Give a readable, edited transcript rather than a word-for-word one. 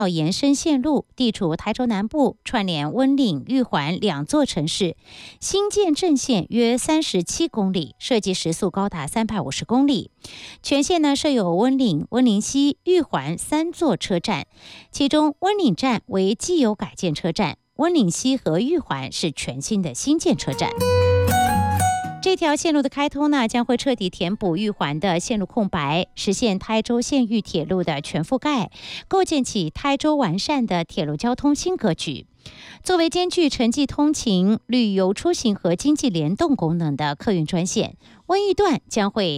延伸线路，地处台州南部，串联温岭、玉环2座城市。新建正线约37公里，设计时速高达350公里。全线呢设有温岭、温岭西、玉环3座车站，其中温岭站为既有改建车站，温岭西和玉环是全新的新建车站。这条线路的开通呢，将会彻底填补玉环的线路空白，实现台州县域铁路的全覆盖，构建起台州完善的铁路交通新格局。作为兼具城际通勤、旅游出行和经济联动功能的客运专线，温玉段将会